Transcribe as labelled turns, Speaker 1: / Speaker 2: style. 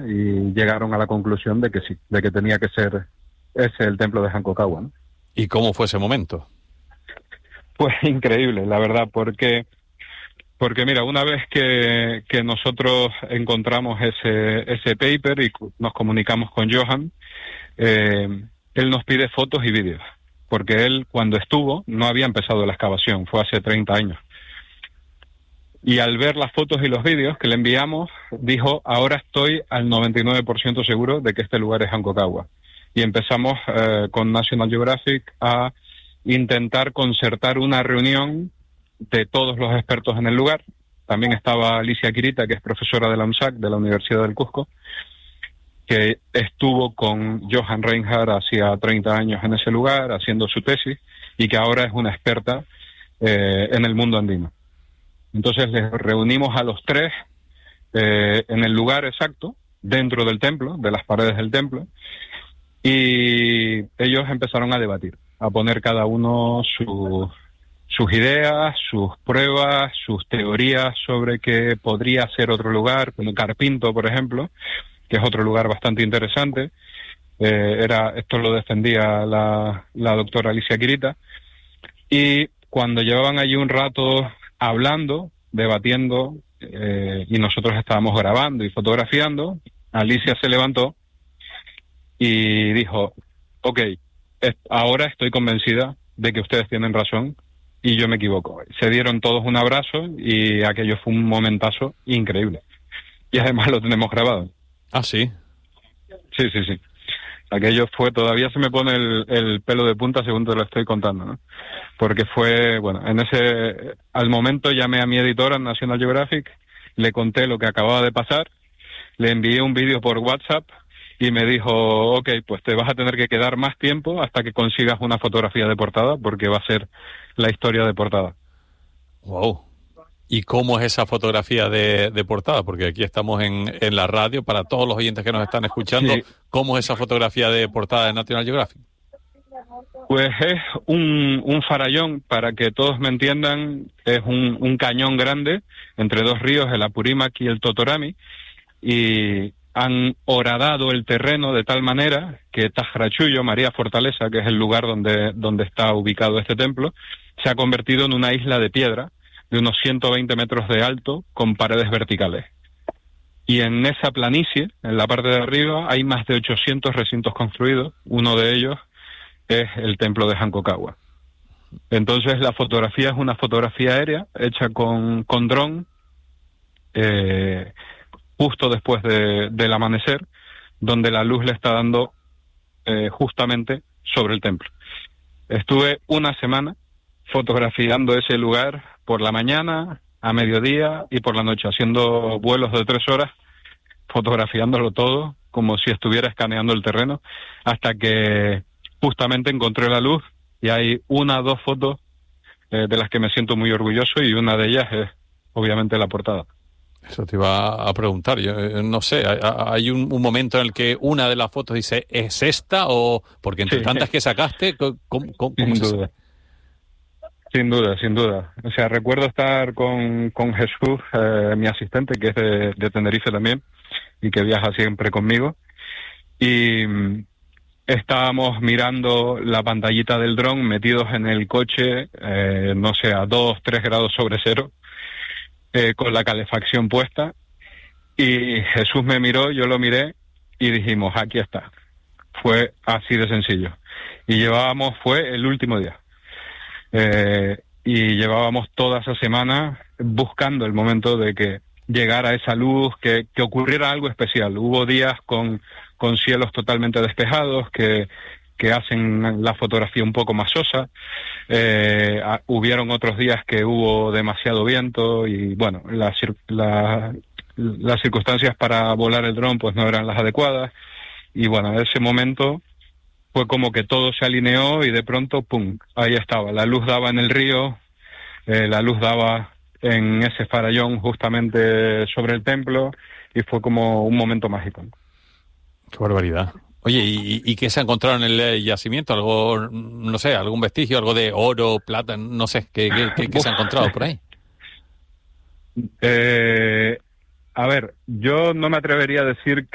Speaker 1: y llegaron a la conclusión de que sí, de que tenía que ser ese el templo de Hankokawa, ¿no?
Speaker 2: ¿Y cómo fue ese momento?
Speaker 1: Pues increíble, la verdad, porque mira, una vez que nosotros encontramos ese paper y nos comunicamos con Johan, él nos pide fotos y vídeos, porque él cuando estuvo no había empezado la excavación, fue hace 30 años. Y al ver las fotos y los vídeos que le enviamos, dijo, ahora estoy al 99% seguro de que este lugar es Hankokawa. Y empezamos con National Geographic a intentar concertar una reunión de todos los expertos en el lugar. También estaba Alicia Quirita, que es profesora de la UNSAC, de la Universidad del Cusco, que estuvo con Johan Reinhardt hacía 30 años en ese lugar, haciendo su tesis, y que ahora es una experta en el mundo andino. Entonces les reunimos a los tres en el lugar exacto, dentro del templo, de las paredes del templo, y ellos empezaron a debatir, a poner cada uno sus ideas, sus pruebas, sus teorías sobre que podría ser otro lugar, como Carpinto, por ejemplo, que es otro lugar bastante interesante. Esto lo defendía la doctora Alicia Quirita. Y cuando llevaban allí un rato hablando, debatiendo, y nosotros estábamos grabando y fotografiando, Alicia se levantó y dijo, ok, ahora estoy convencida de que ustedes tienen razón y yo me equivoco. Se dieron todos un abrazo y aquello fue un momentazo increíble. Y además lo tenemos grabado.
Speaker 2: Ah, sí.
Speaker 1: Sí. Aquello fue, todavía se me pone el pelo de punta según te lo estoy contando, ¿no? Porque fue, bueno, al momento llamé a mi editora en National Geographic, le conté lo que acababa de pasar, le envié un vídeo por WhatsApp y me dijo, ok, pues te vas a tener que quedar más tiempo hasta que consigas una fotografía de portada, porque va a ser la historia de portada.
Speaker 2: Wow. ¿Y cómo es esa fotografía de portada? Porque aquí estamos en la radio, para todos los oyentes que nos están escuchando, sí. ¿Cómo es esa fotografía de portada de National Geographic?
Speaker 1: Pues es un farallón, para que todos me entiendan, es un cañón grande entre dos ríos, el Apurímac y el Totorami, y han horadado el terreno de tal manera que Tajrachuyo, María Fortaleza, que es el lugar donde está ubicado este templo, se ha convertido en una isla de piedra de unos 120 metros de alto con paredes verticales. Y en esa planicie, en la parte de arriba, hay más de 800 recintos construidos. Uno de ellos es el templo de Hankokawa. Entonces la fotografía es una fotografía aérea hecha con dron, justo después del amanecer, donde la luz le está dando justamente sobre el templo. Estuve una semana fotografiando ese lugar por la mañana, a mediodía y por la noche, haciendo vuelos de 3 horas, fotografiándolo todo, como si estuviera escaneando el terreno, hasta que justamente encontré la luz, y hay 1 o 2 fotos de las que me siento muy orgulloso, y una de ellas es obviamente la portada.
Speaker 2: Eso te iba a preguntar, yo no sé, hay un momento en el que una de las fotos dice, ¿es esta? O porque entre tantas que sacaste, ¿cómo
Speaker 1: Sin duda. Sin duda. O sea, recuerdo estar con Jesús, mi asistente, que es de Tenerife también, y que viaja siempre conmigo, y estábamos mirando la pantallita del dron metidos en el coche, no sé, a 2-3 grados sobre cero, con la calefacción puesta, y Jesús me miró, yo lo miré, y dijimos, aquí está. Fue así de sencillo. Y fue el último día. Y llevábamos toda esa semana buscando el momento de que llegara esa luz, que ocurriera algo especial. Hubo días con cielos totalmente despejados que hacen la fotografía un poco más sosa. Hubieron otros días que hubo demasiado viento y, bueno, las circunstancias para volar el dron pues no eran las adecuadas. Y, bueno, en ese momento fue como que todo se alineó y de pronto, ¡pum!, ahí estaba. La luz daba en el río, la luz daba en ese farallón justamente sobre el templo, y fue como un momento mágico.
Speaker 2: ¡Qué barbaridad! Oye, ¿y qué se ha encontrado en el yacimiento? ¿Algo, no sé, algún vestigio, algo de oro, plata, no sé, qué se ha encontrado por ahí?
Speaker 1: A ver, yo no me atrevería a decir